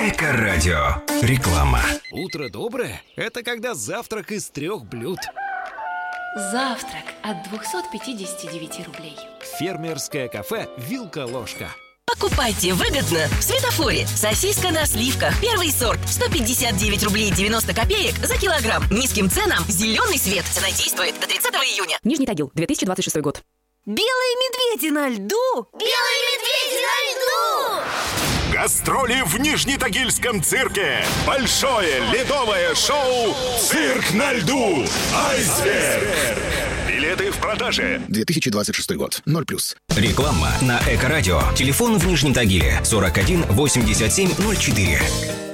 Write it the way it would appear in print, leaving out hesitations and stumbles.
Эко-радио. Реклама. Утро доброе – это когда завтрак из 3 блюд. Завтрак от 259 рублей. Фермерское кафе «Вилка-ложка». Покупайте выгодно в Светофоре. Сосиска на сливках. Первый сорт. 159 рублей 90 копеек за килограмм. Низким ценам зеленый свет. Цена действует до 30 июня. Нижний Тагил, 2026 год. Белые медведи на льду. Белые медведи на льду! Гастроли в Нижнетагильском цирке. Большое ледовое шоу «Цирк на льду». Айсберг. Билеты в продаже. 2026 год. 0+. Реклама на Эко-радио. Телефон в Нижнем Тагиле 41 87 04.